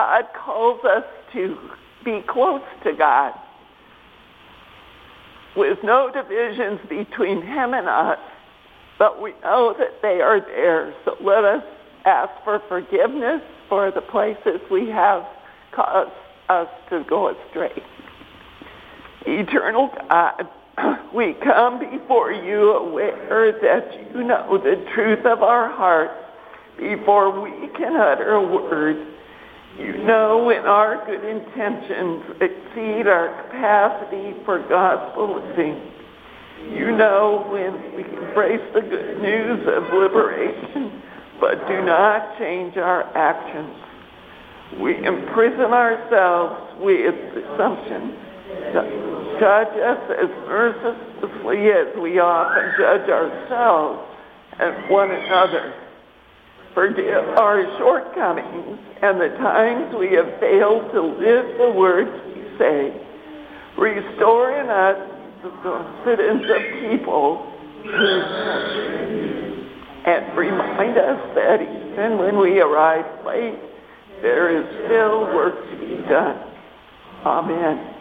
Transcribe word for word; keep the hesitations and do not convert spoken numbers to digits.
God calls us to be close to God, with no divisions between him and us, but we know that they are there. So let us ask for forgiveness for the places we have caused us to go astray. Eternal God, we come before you aware that you know the truth of our hearts before we can utter a word. You know when our good intentions exceed our capacity for gospel living. You know when we embrace the good news of liberation, but do not change our actions. We imprison ourselves with assumptions. Judge us as mercilessly as we often judge ourselves and one another. Forgive our shortcomings and the times we have failed to live the words we say. Restore in us the confidence of people who and remind us that even when we arrive late, there is still work to be done. Amen.